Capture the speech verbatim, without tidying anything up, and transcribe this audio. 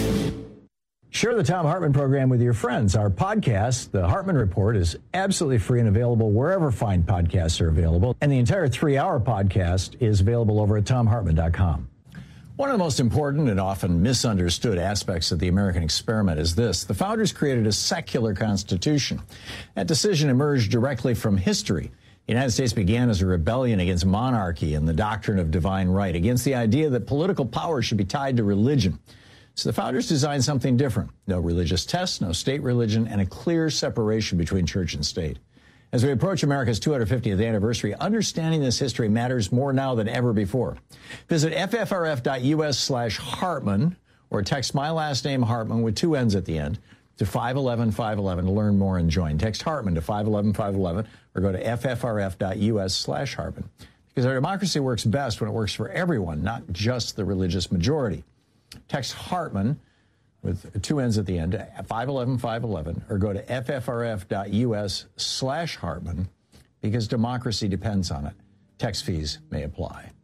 Share the Thom Hartmann program with your friends. Our podcast, The Hartmann Report, is absolutely free and available wherever fine podcasts are available. And the entire three-hour podcast is available over at thom hartmann dot com. One of the most important and often misunderstood aspects of the American experiment is this. The founders created a secular constitution. That decision emerged directly from history. The United States began as a rebellion against monarchy and the doctrine of divine right, against the idea that political power should be tied to religion. So the founders designed something different. No religious tests, no state religion, and a clear separation between church and state. As we approach America's two hundred fiftieth anniversary, understanding this history matters more now than ever before. Visit f f r f dot u s slash Hartmann or text my last name Hartmann with two N's at the end to five one one five one one to learn more and join. Text Hartmann to five one one five one one or go to f f r f dot u s slash Hartmann. Because our democracy works best when it works for everyone, not just the religious majority. Text Hartmann with two N's at the end to five one one five one one or go to f f r f dot u s slash Hartmann because democracy depends on it. Text fees may apply.